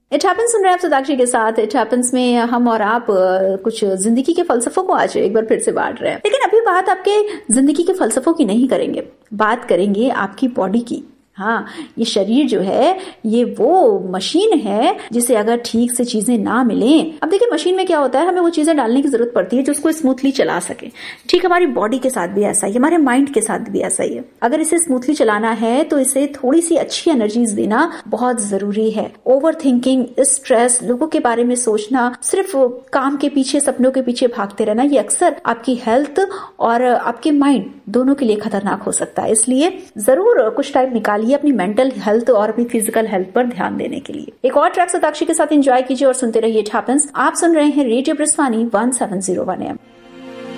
It happens सुन रहे हैं आप सुदाक्षी के साथ। इट हैपेंस में हम और आप कुछ जिंदगी के फलसफों को आज एक बार फिर से बांट रहे हैं, लेकिन अभी बात आपके जिंदगी के फलसफों की नहीं करेंगे, बात करेंगे आपकी बॉडी की। हाँ, ये शरीर जो है ये वो मशीन है जिसे अगर ठीक से चीजें ना मिलें, अब देखिए मशीन में क्या होता है, हमें वो चीजें डालने की जरूरत पड़ती है जो उसको स्मूथली चला सके। ठीक हमारी बॉडी के साथ भी ऐसा ही, हमारे माइंड के साथ भी ऐसा ही है। अगर इसे स्मूथली चलाना है तो इसे थोड़ी सी अच्छी एनर्जीज देना बहुत जरूरी है। ओवर थिंकिंग, स्ट्रेस, लोगों के बारे में सोचना, सिर्फ काम के पीछे, सपनों के पीछे भागते रहना, ये अक्सर आपकी हेल्थ और आपके माइंड दोनों के लिए खतरनाक हो सकता है। इसलिए जरूर कुछ टाइम निकालिए अपनी मेंटल हेल्थ और अपनी फिजिकल हेल्थ पर ध्यान देने के लिए। एक और ट्रैक सुदाक्षी के साथ एंजॉय कीजिए और सुनते रहिए इट हैपेंस। आप सुन रहे हैं रेडियो ब्रिस्वानी 1701 AM।